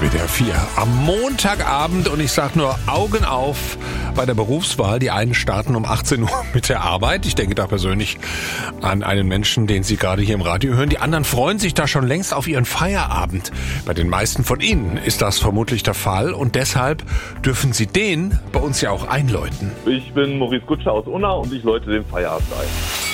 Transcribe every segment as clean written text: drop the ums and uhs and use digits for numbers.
WDR 4 am Montagabend und ich sag nur Augen auf bei der Berufswahl. Die einen starten um 18 Uhr mit der Arbeit. Ich denke da persönlich an einen Menschen, den Sie gerade hier im Radio hören. Die anderen freuen sich da schon längst auf ihren Feierabend. Bei den meisten von Ihnen ist das vermutlich der Fall und deshalb dürfen Sie den bei uns ja auch einläuten. Ich bin Maurice Kutscher aus Unna und ich läute den Feierabend ein.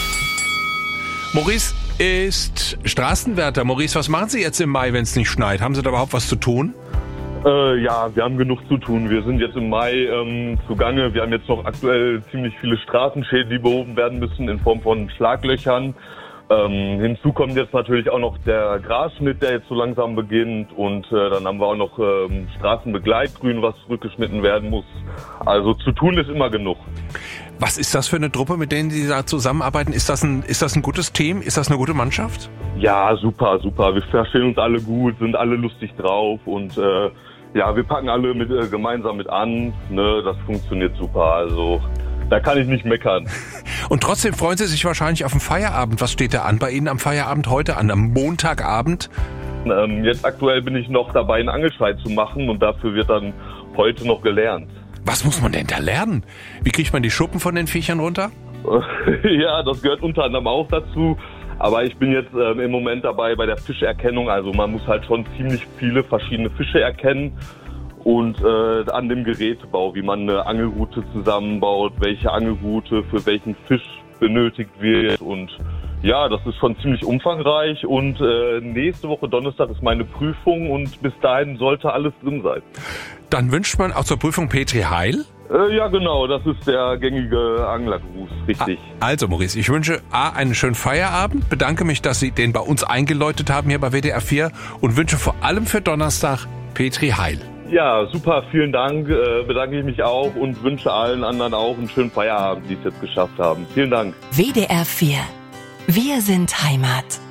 Maurice ist Straßenwärter. Maurice, was machen Sie jetzt im Mai, wenn es nicht schneit? Haben Sie da überhaupt was zu tun? Ja, wir haben genug zu tun. Wir sind jetzt im Mai zugange. Wir haben jetzt noch aktuell ziemlich viele Straßenschäden, die behoben werden müssen in Form von Schlaglöchern. Hinzu kommt jetzt natürlich auch noch der Grasschnitt, der jetzt so langsam beginnt. Und dann haben wir auch noch Straßenbegleitgrün, was zurückgeschnitten werden muss. Also zu tun ist immer genug. Was ist das für eine Truppe, mit denen Sie da zusammenarbeiten? Ist das ein gutes Team? Ist das eine gute Mannschaft? Ja, super. Wir verstehen uns alle gut, sind alle lustig drauf und ja, wir packen alle gemeinsam mit an. Ne, das funktioniert super. Also da kann ich nicht meckern. Und trotzdem freuen Sie sich wahrscheinlich auf den Feierabend. Was steht da an bei Ihnen am Feierabend heute, am Montagabend? Jetzt aktuell bin ich noch dabei, einen Angelschein zu machen und dafür wird dann heute noch gelernt. Was muss man denn da lernen? Wie kriegt man die Schuppen von den Viechern runter? Ja, das gehört unter anderem auch dazu. Aber ich bin jetzt im Moment dabei bei der Fischerkennung. Also man muss halt schon ziemlich viele verschiedene Fische erkennen. Und an dem Gerätebau, wie man eine Angelrute zusammenbaut, welche Angelrute für welchen Fisch benötigt wird. Und ja, das ist schon ziemlich umfangreich. Und nächste Woche Donnerstag ist meine Prüfung und bis dahin sollte alles drin sein. Dann wünscht man auch zur Prüfung Petri Heil? Ja, genau, das ist der gängige Anglergruß, richtig. Also Maurice, ich wünsche einen schönen Feierabend, bedanke mich, dass Sie den bei uns eingeläutet haben hier bei WDR 4 und wünsche vor allem für Donnerstag Petri Heil. Ja, super, vielen Dank, bedanke ich mich auch und wünsche allen anderen auch einen schönen Feierabend, die es jetzt geschafft haben. Vielen Dank. WDR 4. Wir sind Heimat.